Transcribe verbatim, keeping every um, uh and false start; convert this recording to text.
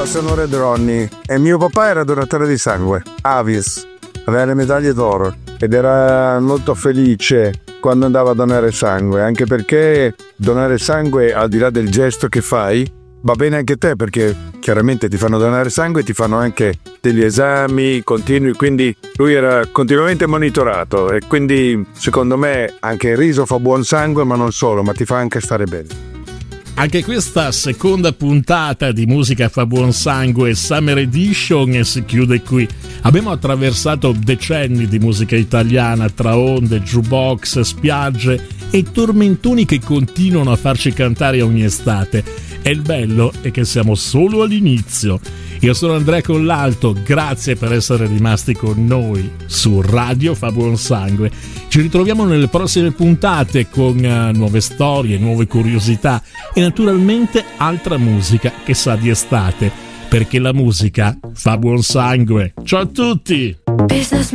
Ciao, sono Red Ronnie e mio papà era donatore di sangue, Avis, aveva le medaglie d'oro ed era molto felice quando andava a donare sangue, anche perché donare sangue, al di là del gesto che fai, va bene anche te, perché chiaramente ti fanno donare sangue e ti fanno anche degli esami continui, quindi lui era continuamente monitorato e quindi secondo me anche il riso fa buon sangue, ma non solo, ma ti fa anche stare bene. Anche questa seconda puntata di Musica fa buon sangue Summer Edition si chiude qui. Abbiamo attraversato decenni di musica italiana tra onde, jukebox, spiagge e tormentoni che continuano a farci cantare ogni estate. E il bello è che siamo solo all'inizio. Io sono Andrea Collalto, grazie per essere rimasti con noi su Radio Fa Buon Sangue. Ci ritroviamo nelle prossime puntate con uh, nuove storie, nuove curiosità e naturalmente altra musica che sa di estate, perché la musica fa buon sangue. Ciao a tutti!